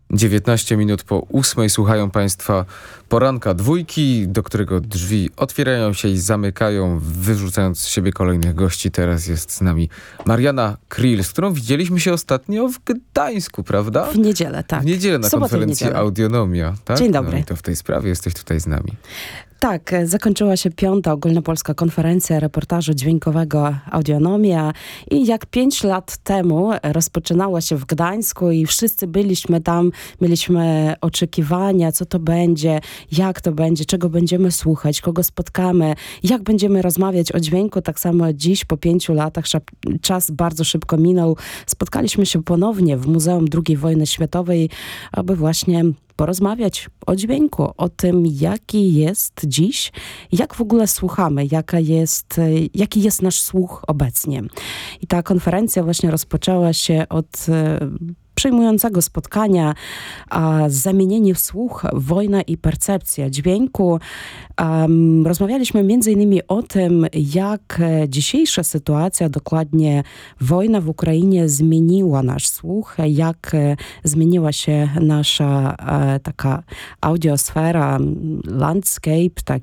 19 minut po 8 słuchają Państwa poranka dwójki, do którego drzwi otwierają się i zamykają, wyrzucając z siebie kolejnych gości. Teraz jest z nami Marianna Kryl, z którą widzieliśmy się ostatnio w Gdańsku, prawda? W niedzielę, tak. W niedzielę na konferencji Audionomia. Tak? Dzień dobry. No i to w tej sprawie jesteś tutaj z nami. Tak, zakończyła się 5. ogólnopolska konferencja reportażu dźwiękowego Audionomia i jak 5 lat temu rozpoczynała się w Gdańsku i wszyscy byliśmy tam, mieliśmy oczekiwania, co to będzie, jak to będzie, czego będziemy słuchać, kogo spotkamy, jak będziemy rozmawiać o dźwięku. Tak samo dziś po 5 latach czas bardzo szybko minął. Spotkaliśmy się ponownie w Muzeum II Wojny Światowej, aby właśnie porozmawiać o dźwięku, o tym, jaki jest dziś, jak w ogóle słuchamy, jaki jest nasz słuch obecnie. I ta konferencja właśnie rozpoczęła się od przejmującego spotkania Zamienienie w słuch, wojna i percepcja dźwięku. Rozmawialiśmy m.in. o tym, jak dzisiejsza sytuacja, dokładnie wojna w Ukrainie zmieniła nasz słuch, jak zmieniła się nasza taka audiosfera, landscape,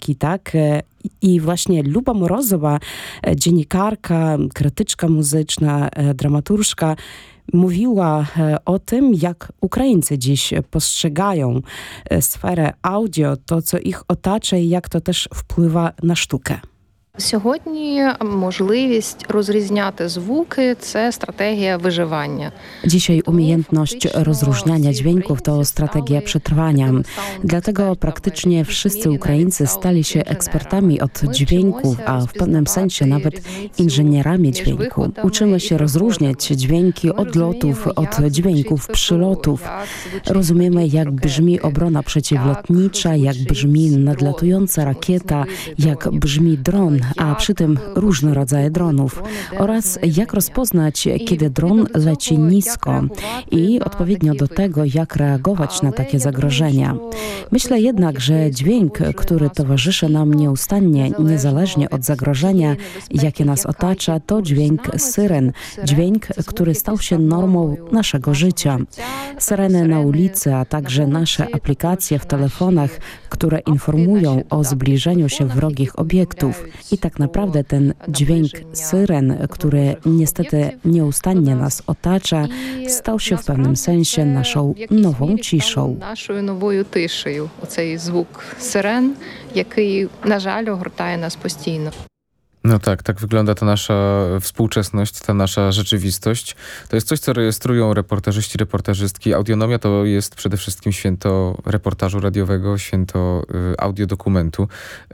I właśnie Luba Morozowa, dziennikarka, krytyczka muzyczna, dramaturżka, mówiła o tym, jak Ukraińcy dziś postrzegają sferę audio, to co ich otacza i jak to też wpływa na sztukę. Сьогодні можливість розрізняти звуки – це стратегія виживання. Dzisiaj umiejętność rozróżniania dźwięków to strategia przetrwania. Dlatego praktycznie wszyscy Ukraińcy stali się ekspertami od dźwięków, a w pewnym sensie nawet inżynierami dźwięku. Uczymy się rozróżniać dźwięki odlotów od dźwięków przylotów. Rozumiemy, jak brzmi obrona przeciwlotnicza, jak brzmi nadlatująca rakieta, jak brzmi dron, a przy tym różne rodzaje dronów oraz jak rozpoznać, kiedy dron leci nisko i odpowiednio do tego, jak reagować na takie zagrożenia. Myślę jednak, że dźwięk, który towarzyszy nam nieustannie, niezależnie od zagrożenia, jakie nas otacza, to dźwięk syren. Dźwięk, który stał się normą naszego życia. Syreny na ulicy, a także nasze aplikacje w telefonach, które informują o zbliżeniu się wrogich obiektów. I tak naprawdę ten dźwięk syren, który niestety nieustannie nas otacza, stał się w pewnym sensie naszą nową ciszą. Naszою новою тишею. Оцей звук сирен, який, на жаль, огортає нас постійно. No tak wygląda ta nasza współczesność, ta nasza rzeczywistość. To jest coś, co rejestrują reportażyści, reportażystki. Audionomia to jest przede wszystkim święto reportażu radiowego, święto audiodokumentu.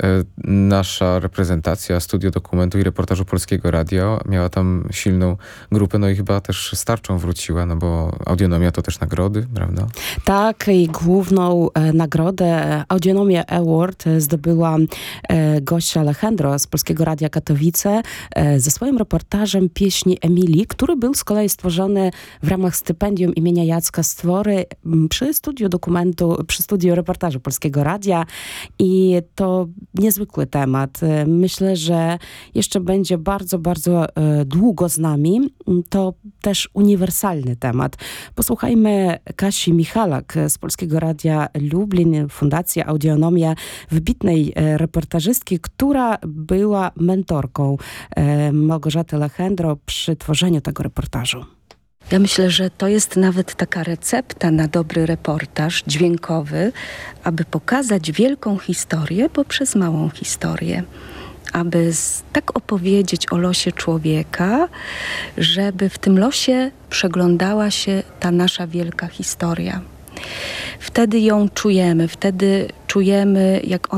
Nasza reprezentacja Studio Dokumentu i Reportażu Polskiego Radia miała tam silną grupę, no i chyba też starczą wróciła, no bo Audionomia to też nagrody, prawda? Tak, i główną nagrodę Audionomia Award zdobyła Gosia Alejandro z Polskiego Radia Katowice ze swoim reportażem Pieśni Emilii, który był z kolei stworzony w ramach stypendium imienia Jacka Stwory przy studiu reportażu Polskiego Radia i to niezwykły temat. Myślę, że jeszcze będzie bardzo, bardzo długo z nami. To też uniwersalny temat. Posłuchajmy Kasi Michalak z Polskiego Radia Lublin, Fundacja Audionomia, wybitnej reportażystki, która była mentorką Małgorzaty Alejandro przy tworzeniu tego reportażu. Ja myślę, że to jest nawet taka recepta na dobry reportaż dźwiękowy, aby pokazać wielką historię poprzez małą historię. Aby tak opowiedzieć o losie człowieka, żeby w tym losie przeglądała się ta nasza wielka historia. Wtedy ją czujemy, jak